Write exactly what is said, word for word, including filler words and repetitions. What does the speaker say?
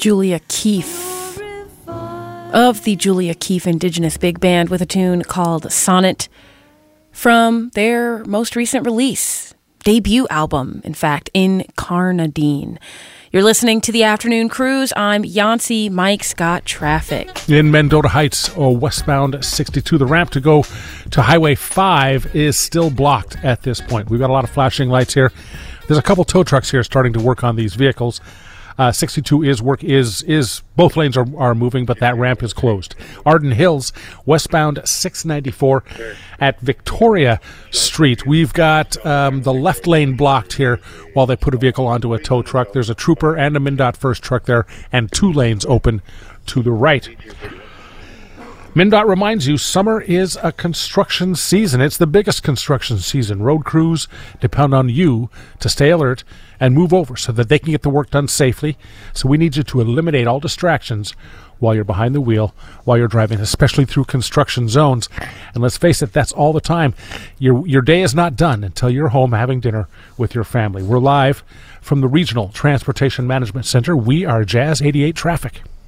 Julia Keefe of the Julia Keefe Indigenous Big Band with a tune called Sonnet from their most recent release, debut album, in fact, Incarnadine. You're listening to The Afternoon Cruise. I'm Yancey. Mike's got traffic. In Mendota Heights, or westbound sixty-two, the ramp to go to Highway five is still blocked at this point. We've got a lot of flashing lights here. There's a couple tow trucks here starting to work on these vehicles. Uh, sixty-two is work is is both lanes are, are moving, but that ramp is closed. Arden Hills, westbound six ninety-four at Victoria Street. We've got um, the left lane blocked here while they put a vehicle onto a tow truck. There's a trooper and a MnDOT first truck there, and two lanes open to the right. MnDOT reminds you, summer is a construction season. It's the biggest construction season. Road crews depend on you to stay alert and move over so that they can get the work done safely. So we need you to eliminate all distractions while you're behind the wheel, while you're driving, especially through construction zones. And let's face it, that's all the time. Your your day is not done until you're home having dinner with your family. We're live from the Regional Transportation Management Center. We are Jazz eighty-eight Traffic.